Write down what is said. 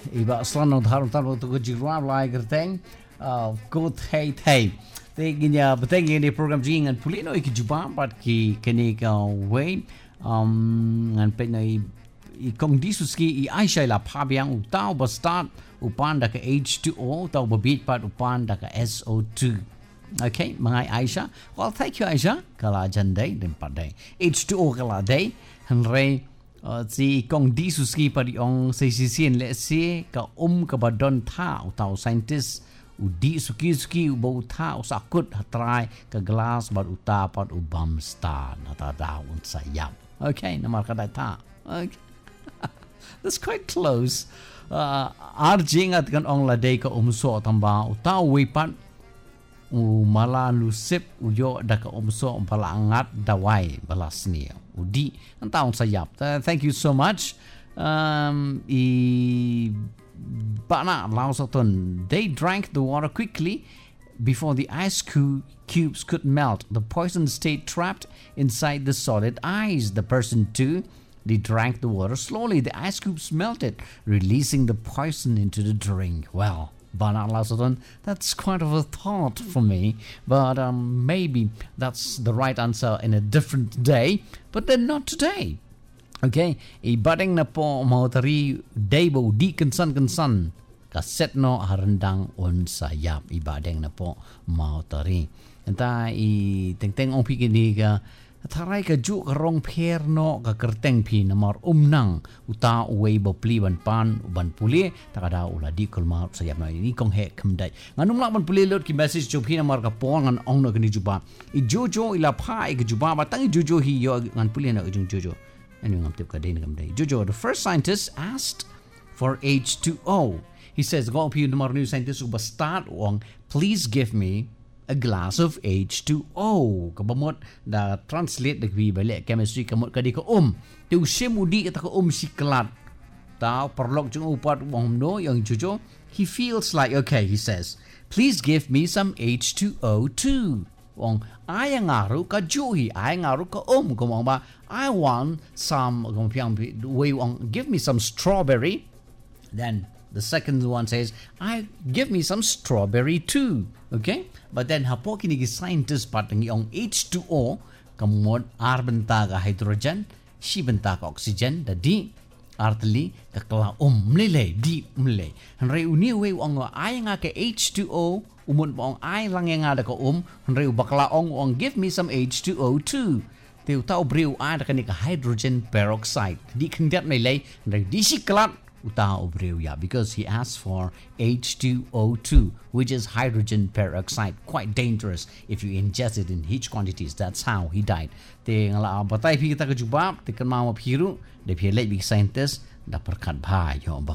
iba selalu dalam waktu kejuruan lai kerteng good hey hey Teginya betegi ni program jingan pulino ikijubam pat ki kini ka way ngan penai ikong disuski I Aisha la pabiang utau ba start upan da ka H2O tau ba beat pat upan da ka SO2. Okay, mga Aisha. Well, thank you Aisha. Kala jandai din padai. H2O kala day henry si ikong disuski pa di ong sisisian let's see ka kabadon ta utau scientist udi suki ubau ta usakut hatrai ke gelas bad uta pat ubam star nata daun sayap. Okay, namar kada ta. Okay. That's quite close. Arjing at kan ong ladai ka umso tamba uta wipat mala lusip uyo da ka umso pala angat dawai balasni udi taun sayap. Thank you so much. They drank the water quickly before the ice cubes could melt. The poison stayed trapped inside the solid ice. The person too, they drank the water slowly. The ice cubes melted, releasing the poison into the drink. Well, that's quite of a thought for me, but maybe that's the right answer in a different day, but then not today. Okay, ibadeng na po mau tari day bo di kensan kaset no harendang on sayap ibadeng na po mau tari. Enta teng ong pikini ka tarai ka ju karong per no ka kerteng pi namar nang uta uwei bo pli ban pan uban puli takada ula di kulma sayap na ini kong he kemdai nganum lak ban puli lot ki message jo pi namar ka pon ngan ong no kini juba I jojo ila pai ka juba batang jojo hi yo ngan puli na ujung jojo. Anyway, Jojo, the first scientist asked for H2O. He says, go up here, the new scientist will start on, please give me a glass of H2O. Kabamot, da translate the balik chemistry, kamot kadi ka Tu simudi kata ka siklat. Tao, perlok jung upat wong no, yung Jojo. He feels like, okay, he says, please give me some H2O too. Wong ay ngaru ka juhi ay ngaru ka kumong ba I want some give me some strawberry. Then the second one says give me some strawberry too. Okay, but then hapo kini scientist patang yung H2O kamod arbenta ka hydrogen si benta ka oxygen dadi artli kakla mlele di mle hanre uni we ang ay nga ka H2O umun pa ang ay lang yang ada ka hanre bakla ong give me some H2O too teu tau breu ada ka ni ka hydrogen peroxide di kandiat mele hanre di siklat uta obreu ya because he asked for H2O2 which is hydrogen peroxide, quite dangerous if you ingest it in huge quantities. That's how he died. Te ngala batay pi kita ka jubab te kan mau phiru de phi lei big scientist da perkat bha yo